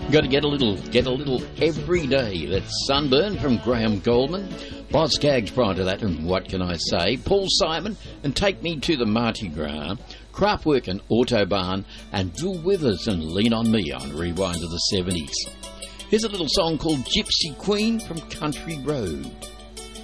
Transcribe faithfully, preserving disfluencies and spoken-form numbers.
Got to get a little, get a little every day. That's Sunburn from Graham Goldman. Boz Scaggs prior to that, and What Can I Say? Paul Simon and Take Me to the Mardi Gras. Kraftwerk and Autobahn, and Bill Withers and Lean on Me on Rewind of the seventies. Here's a little song called Gypsy Queen from Country Road.